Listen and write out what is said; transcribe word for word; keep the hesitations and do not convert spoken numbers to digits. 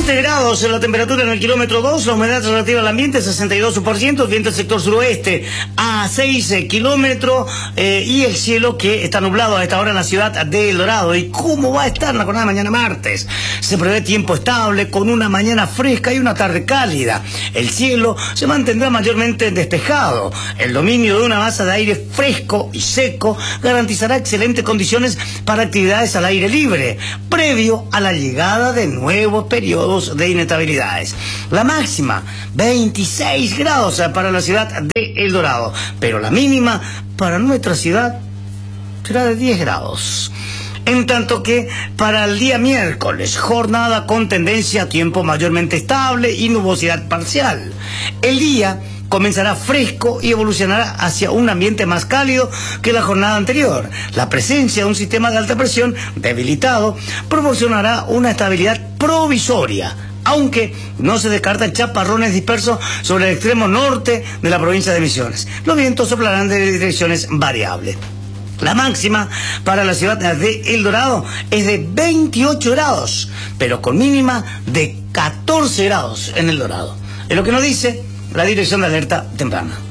veinte grados en la temperatura en el kilómetro dos, la humedad relativa al ambiente sesenta y dos por ciento, el viento del sector suroeste a seis kilómetros eh, y el cielo que está nublado a esta hora en la ciudad de El Dorado. ¿Y cómo va a estar la jornada de mañana martes? Se prevé tiempo estable con una mañana fresca y una tarde cálida. El cielo se mantendrá mayormente despejado. El dominio de una masa de aire fresco y seco garantizará excelentes condiciones para actividades al aire libre, previo a la llegada de nuevos periodos de inestabilidades. La máxima, veintiséis grados para la ciudad de El Dorado, pero la mínima para nuestra ciudad será de diez grados. En tanto que para el día miércoles, jornada con tendencia a tiempo mayormente estable y nubosidad parcial. El día comenzará fresco y evolucionará hacia un ambiente más cálido que la jornada anterior. La presencia de un sistema de alta presión debilitado proporcionará una estabilidad provisoria, aunque no se descartan chaparrones dispersos sobre el extremo norte de la provincia de Misiones. Los vientos soplarán de direcciones variables. La máxima para la ciudad de El Dorado es de veintiocho grados, pero con mínima de catorce grados en El Dorado. Es lo que nos dice la Dirección de Alerta Temprana.